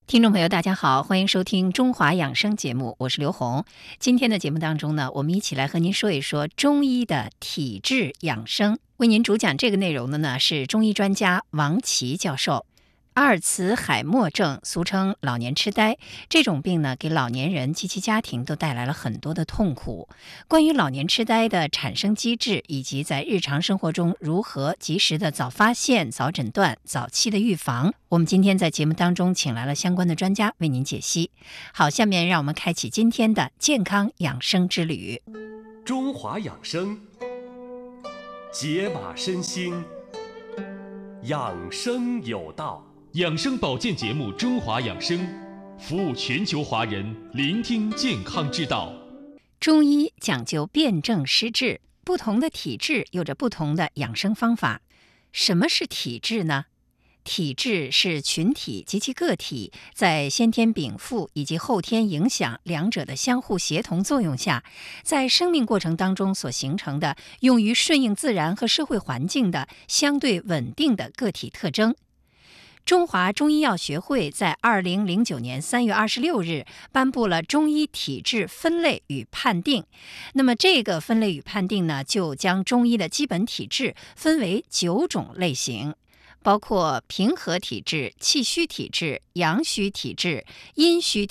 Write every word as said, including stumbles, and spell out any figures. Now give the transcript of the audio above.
听众朋友大家好，欢迎收听中华养生节目，我是刘红。今天的节目当中呢，我们一起来和您说一说中医的体质养生。为您主讲这个内容的呢是中医专家王琦教授。阿尔茨海默症俗称老年痴呆，这种病呢给老年人及其家庭都带来了很多的痛苦。关于老年痴呆的产生机制，以及在日常生活中如何及时的早发现、早诊断、早期的预防，我们今天在节目当中请来了相关的专家为您解析。好，下面让我们开启今天的健康养生之旅。 中华养生，解码身心，养生有道。 养生保健节目《中华养生》，服务全球华人，聆听健康之道。 中医讲究辨证施治，不同的体质有着不同的养生方法。什么是体质呢？体质是群体及其个体在先天禀赋以及后天影响两者的相互协同作用下，在生命过程当中所形成的用于顺应自然和社会环境的相对稳定的个体特征。中华中医药学会在二零零九年三月二十六日颁布了中医体质分类与判定。那么这个分类与判定呢，就将中医的基本体质分为九种类型，包括平和体质、气虚体质、阳虚体质、阴虚体质